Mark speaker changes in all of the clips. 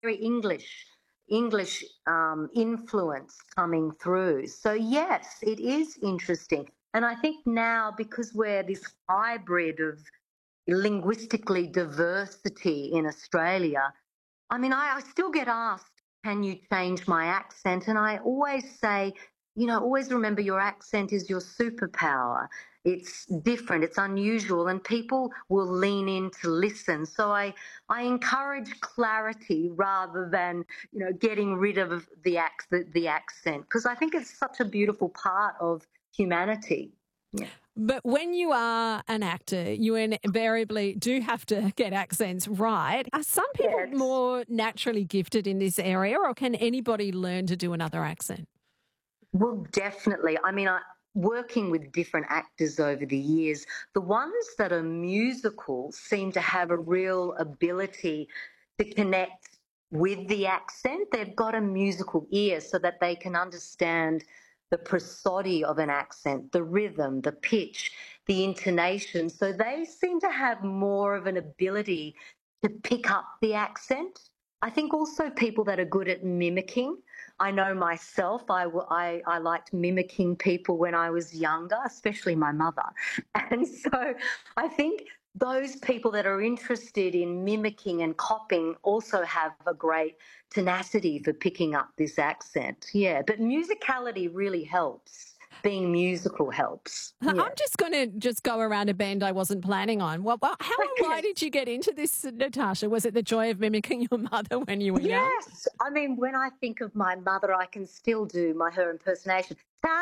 Speaker 1: very English influence coming through. So yes, it is interesting. And I think now, because we're this hybrid of linguistically diversity in Australia, I mean, I still get asked, can you change my accent? And I always say, always remember your accent is your superpower. It's different, it's unusual, and people will lean in to listen. So I encourage clarity rather than, getting rid of the accent, because I think it's such a beautiful part of humanity. Yeah.
Speaker 2: But when you are an actor, you invariably do have to get accents right. Are some people
Speaker 1: Yes.
Speaker 2: more naturally gifted in this area, or can anybody learn to do another accent?
Speaker 1: Well, definitely. I mean, working with different actors over the years, the ones that are musical seem to have a real ability to connect with the accent. They've got a musical ear so that they can understand the prosody of an accent, the rhythm, the pitch, the intonation. So they seem to have more of an ability to pick up the accent. I think also people that are good at mimicking. I know myself, I liked mimicking people when I was younger, especially my mother. And so I think those people that are interested in mimicking and copying also have a great tenacity for picking up this accent. Yeah, but musicality really helps. Being musical helps. Yeah.
Speaker 2: I'm just going to go around a bend I wasn't planning on. How and why did you get into this, Natasha? Was it the joy of mimicking your mother when you were young?
Speaker 1: Yes. I mean, when I think of my mother, I can still do her impersonation.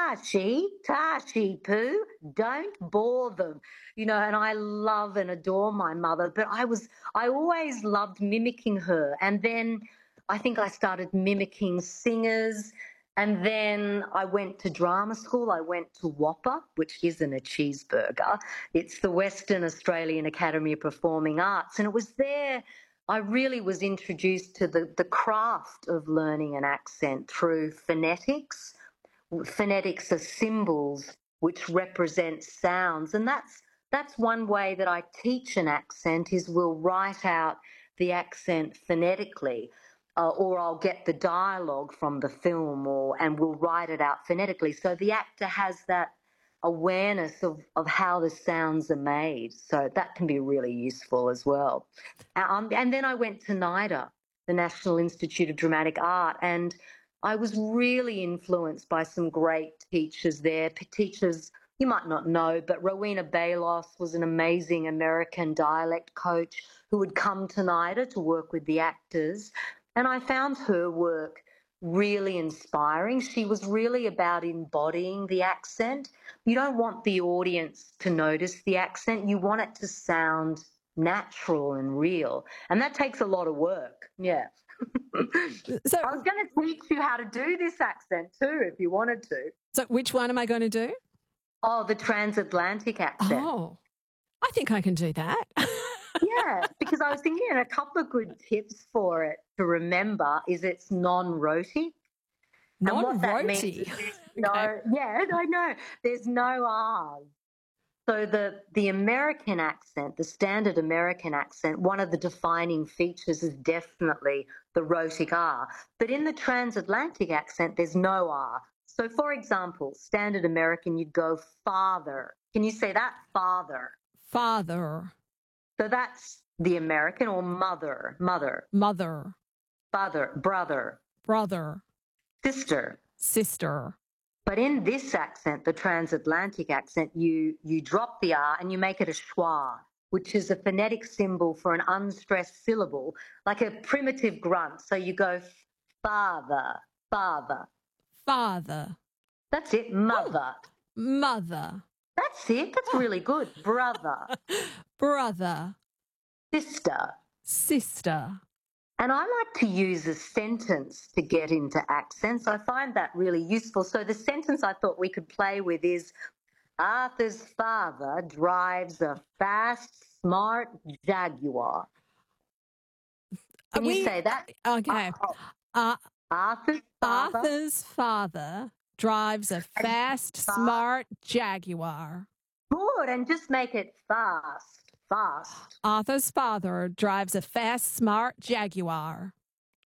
Speaker 1: Tashi, Poo, don't bore them. And I love and adore my mother, but I always loved mimicking her. And then I think I started mimicking singers. And then I went to drama school. I went to WAPA, which isn't a cheeseburger. It's the Western Australian Academy of Performing Arts. And it was there I really was introduced to the craft of learning an accent through phonetics. Phonetics are symbols which represent sounds. And that's one way that I teach an accent is we'll write out the accent phonetically. Or I'll get the dialogue from the film and we'll write it out phonetically. So the actor has that awareness of how the sounds are made. So that can be really useful as well. And then I went to NIDA, the National Institute of Dramatic Art, and I was really influenced by some great teachers there. Teachers you might not know, but Rowena Balos was an amazing American dialect coach who would come to NIDA to work with the actors. And I found her work really inspiring. She was really about embodying the accent. You don't want the audience to notice the accent. You want it to sound natural and real. And that takes a lot of work. Yeah.
Speaker 2: So
Speaker 1: I was going to teach you how to do this accent too, if you wanted to.
Speaker 2: So which one am I going to do?
Speaker 1: Oh, the transatlantic accent.
Speaker 2: Oh, I think I can do that.
Speaker 1: Yeah, because I was thinking a couple of good tips for it to remember is it's non-roti.
Speaker 2: Non-roti?
Speaker 1: Yeah, I know. There's no R's. So the American accent, the standard American accent, one of the defining features is definitely the rhotic R. But in the transatlantic accent, there's no R. So, for example, standard American, you'd go father. Can you say that? Father.
Speaker 2: Father.
Speaker 1: So that's the American, or mother.
Speaker 2: Mother.
Speaker 1: Father. Brother.
Speaker 2: Brother.
Speaker 1: Sister.
Speaker 2: Sister.
Speaker 1: But in this accent, the transatlantic accent, you drop the R and you make it a schwa, which is a phonetic symbol for an unstressed syllable, like a primitive grunt. So you go father, father.
Speaker 2: Father.
Speaker 1: That's it. Mother.
Speaker 2: Oh, mother.
Speaker 1: That's it. That's really good. Brother.
Speaker 2: Brother.
Speaker 1: Sister.
Speaker 2: Sister.
Speaker 1: And I like to use a sentence to get into accents. I find that really useful. So the sentence I thought we could play with is, Arthur's father drives a fast, smart Jaguar. Can you say that?
Speaker 2: Okay.
Speaker 1: Arthur's
Speaker 2: father drives a fast, smart Jaguar.
Speaker 1: Good, and just make it fast.
Speaker 2: Arthur's father drives a fast, smart Jaguar.